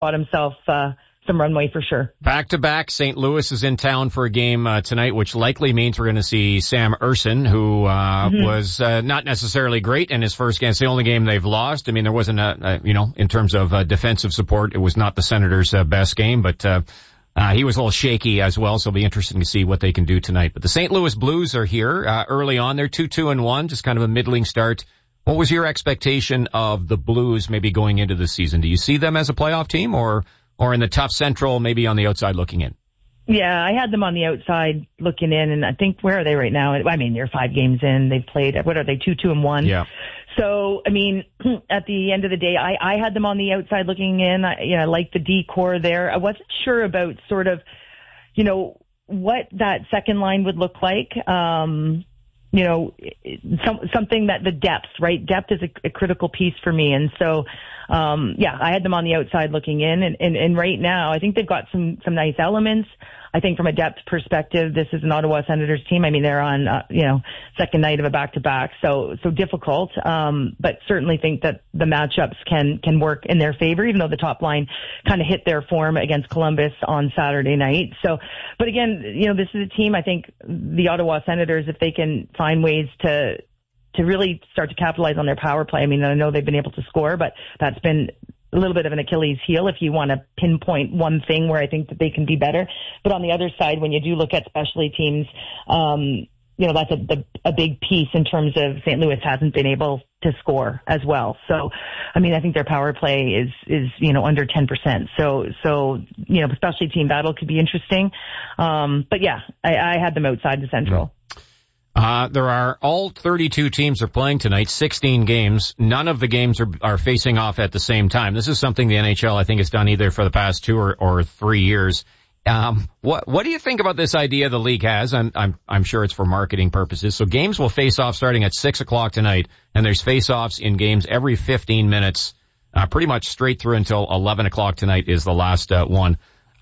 bought himself some runway for sure. Back-to-back, St. Louis is in town for a game tonight, which likely means we're going to see Sam Ersson, who was not necessarily great in his first game. It's the only game they've lost. I mean, there wasn't in terms of defensive support, it was not the Senators' best game, but he was a little shaky as well, so it'll be interesting to see what they can do tonight. But the St. Louis Blues are here early on. They're 2-2-1, just kind of a middling start. What was your expectation of the Blues maybe going into the season? Do you see them as a playoff team or in the tough Central, maybe on the outside looking in? Yeah, I had them on the outside looking in, and I think, where are they right now? I mean, they're 5 games in. They've played, what are they, 2-2-1? Yeah. So, I mean, at the end of the day, I had them on the outside looking in. I like the D-core there. I wasn't sure about sort of, what that second line would look like. Something that the depth, right? Depth is a critical piece for me. And so, I had them on the outside looking in, and right now I think they've got some nice elements. I think from a depth perspective, this is an Ottawa Senators team. I mean, they're on, second night of a back-to-back, so difficult. But certainly think that the matchups can work in their favor, even though the top line kind of hit their form against Columbus on Saturday night. So, but again, this is a team, I think the Ottawa Senators, if they can find ways to really start to capitalize on their power play. I mean, I know they've been able to score, but that's been a little bit of an Achilles heel if you want to pinpoint one thing where I think that they can be better. But on the other side, when you do look at specialty teams, that's a big piece in terms of St. Louis hasn't been able to score as well. So, I mean, I think their power play is under 10%. So, specialty team battle could be interesting. But yeah, I had them outside the Central. There are all 32 teams are playing tonight, 16 games. None of the games are facing off at the same time. This is something the NHL, I think, has done either for the past 2 or 3 years. What do you think about this idea the league has? I'm sure it's for marketing purposes. So games will face off starting at 6:00 tonight, and there's face-offs in games every 15 minutes, pretty much straight through until 11 o'clock tonight is the last one.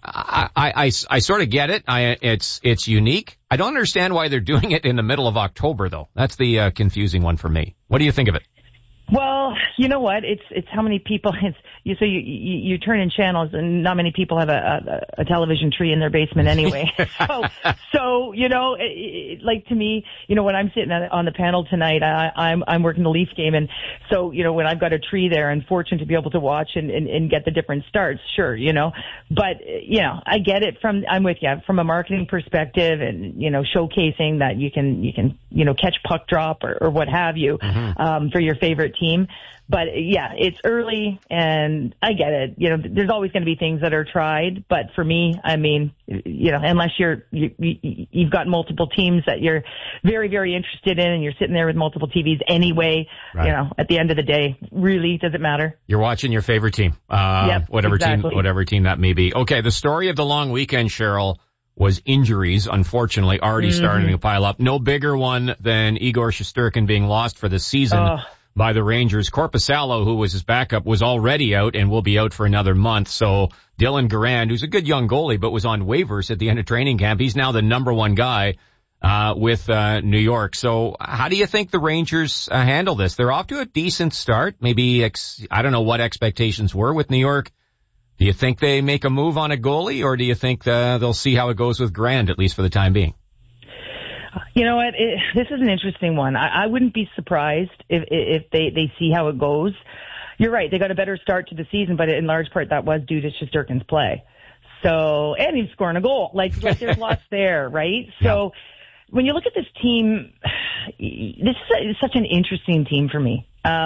I sort of get it. It's unique. I don't understand why they're doing it in the middle of October, though. That's the confusing one for me. What do you think of it? Well, you know what? It's how many people. You turn in channels, and not many people have a television tree in their basement anyway. so like to me, when I'm sitting on the panel tonight, I'm working the Leaf game, and so when I've got a tree there, and fortunate to be able to watch and get the different starts, sure, But I get it I'm with you from a marketing perspective, and showcasing that you can catch puck drop or what have you, for your favorite team. But yeah, it's early, and I get it. There's always going to be things that are tried, but for me, I mean, unless you've got multiple teams that you're very, very interested in, and you're sitting there with multiple TVs anyway, right. At the end of the day, really, does it matter? You're watching your favorite team, whatever team that may be. Okay, the story of the long weekend, Cheryl, was injuries, unfortunately, already starting to pile up. No bigger one than Igor Shesterkin being lost for the season by the Rangers. Korpisalo, who was his backup, was already out and will be out for another month. So Dylan Garand, who's a good young goalie but was on waivers at the end of training camp, he's now the number one guy with New York. So how do you think the Rangers handle this? They're off to a decent start. Maybe, I don't know what expectations were with New York. Do you think they make a move on a goalie, or do you think they'll see how it goes with Garand, at least for the time being? You know what? This is an interesting one. I wouldn't be surprised if they see how it goes. You're right. They got a better start to the season, but in large part that was due to Shesterkin's play. So, and he's scoring a goal. Like there's lots there, right? So when you look at this team, this is such an interesting team for me.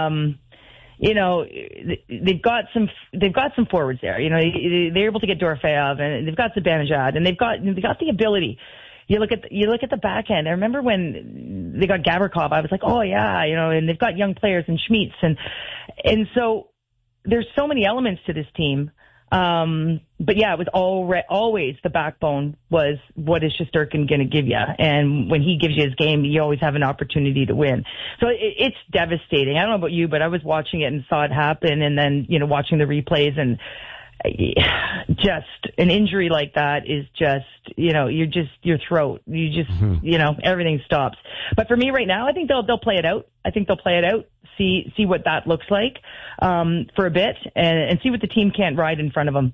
They've got some forwards there. They're able to get Dorofeyev, and they've got Zibanejad, and they've got the ability. You look at the back end. I remember when they got Gavrikov, I was like, oh yeah, and they've got young players and Schmitz, and so there's so many elements to this team. But yeah, it was always the backbone was what is Shesterkin going to give you, and when he gives you his game, you always have an opportunity to win. So it's devastating. I don't know about you, but I was watching it and saw it happen, and then watching the replays, and Just an injury like that is just, your throat. Everything stops. But for me right now, I think they'll play it out. See what that looks like, for a bit and see what the team can't ride in front of them.